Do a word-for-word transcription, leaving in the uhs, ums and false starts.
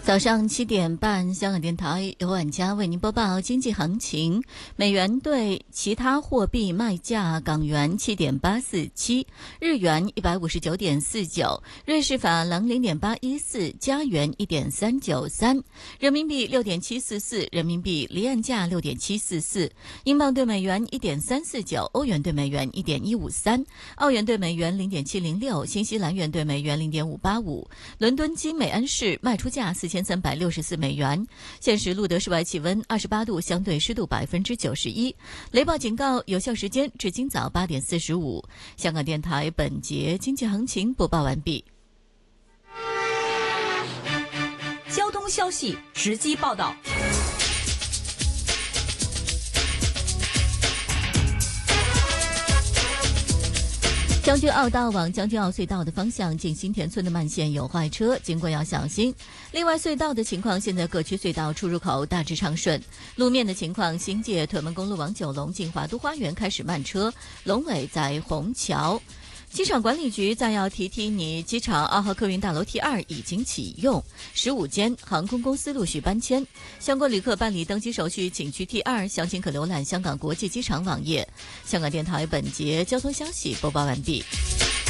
早上七点半，香港电台由晚佳为您播报经济行情。美元对其他货币卖价：港元七点八四七，日元一百五十九点四九，瑞士法郎零点八一四，加元一点三九三，人民币六点七四四，人民币离岸价六点七四四，英镑对美元一点三四九，欧元对美元一点一五三，澳元对美元零点七零六，新西兰元对美元零点五八五。伦敦金每安士卖出价四千三百六十四美元。现时录得室外气温二十八度，相对湿度百分之九十一。雷暴警告有效时间至今早八点四十五。香港电台本节经济行情播报完毕。 交通消息直击报道。 将军澳道往将军澳隧道的方向进新田村的慢线有坏车，经过要小心。另外隧道的情况，现在各区隧道出入口大致畅顺。路面的情况，新界屯门公路往九龙进华都花园开始慢车，龙尾在虹桥。机场管理局再要提提你，机场二号客运大楼 T 二已经启用，十五间航空公司陆续搬迁，相关旅客办理登机手续请去 T 二，详情可浏览香港国际机场网页。香港电台本节交通消息播报完毕。